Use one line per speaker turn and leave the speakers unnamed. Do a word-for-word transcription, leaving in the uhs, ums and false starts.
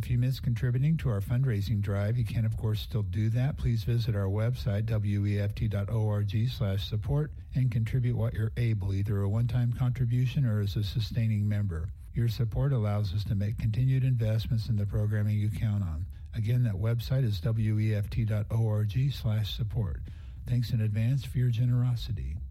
If you miss contributing to our fundraising drive, you can, of course, still do that. Please visit our website, W E F T dot org slash support, and contribute what you're able, either a one-time contribution or as a sustaining member. Your support allows us to make continued investments in the programming you count on. Again, that website is W E F T dot org slash support. Thanks in advance for your generosity.